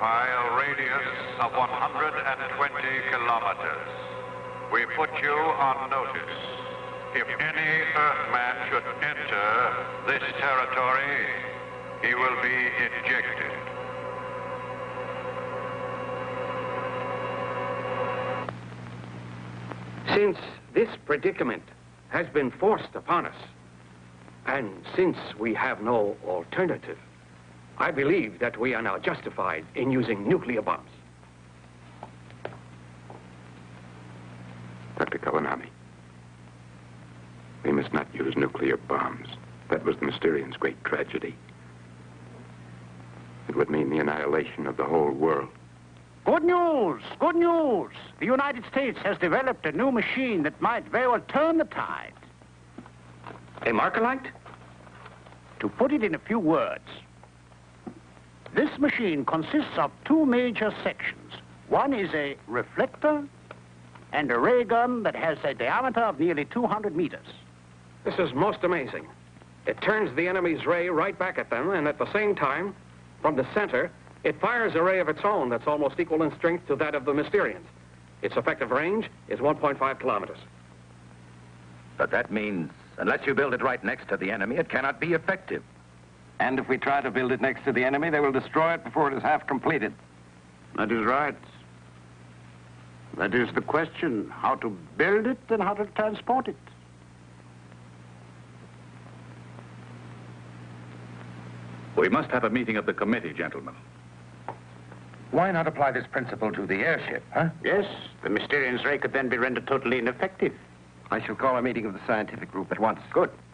profile radius of 120 kilometers. We put you on notice. If any Earthman should enter this territory, he will be ejected. Since this predicament has been forced upon us, and since we have no alternative, I believe that we are now justified in using nuclear bombs. Dr. Kalanami, we must not use nuclear bombs. That was the Mysterians' great tragedy. It would mean the annihilation of the whole world. Good news! Good news! The United States has developed a new machine that might very well turn the tide. A Markalite? To put it in a few words, this machine consists of two major sections. One is a reflector and a ray gun that has a diameter of nearly 200 meters. This is most amazing. It turns the enemy's ray right back at them, and at the same time, from the center, it fires a ray of its own that's almost equal in strength to that of the Mysterians. Its effective range is 1.5 kilometers. But that means, unless you build it right next to the enemy, it cannot be effective. And if we try to build it next to the enemy, they will destroy it before it is half completed. That is right. That is the question, how to build it and how to transport it. We must have a meeting of the committee, gentlemen. Why not apply this principle to the airship, huh? Yes, the Mysterian's ray could then be rendered totally ineffective. I shall call a meeting of the scientific group at once. Good.